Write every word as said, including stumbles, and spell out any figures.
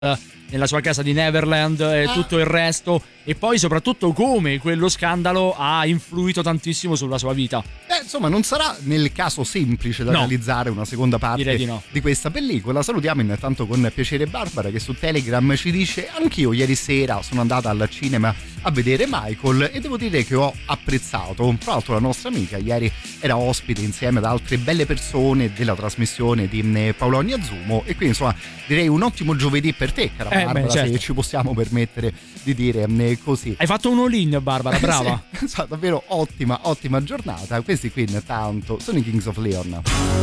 nella sua casa di Neverland e ah. tutto il resto, e poi soprattutto come quello scandalo ha influito tantissimo sulla sua vita. Beh, insomma, non sarà nel caso semplice da no. realizzare una seconda parte di, no. di questa pellicola. Salutiamo intanto con piacere Barbara, che su Telegram ci dice: anch'io ieri sera sono andata al cinema a vedere Michael e devo dire che ho apprezzato. Tra l'altro la nostra amica ieri era ospite insieme ad altre belle persone della trasmissione di Paolonia Zumo, e quindi insomma direi un ottimo giovedì per te, cara eh, Barbara, beh, certo. se ci possiamo permettere di dire così. Hai fatto un all-in, Barbara, brava. Sì, davvero ottima, ottima giornata. Questi qui intanto sono i Kings of Leon.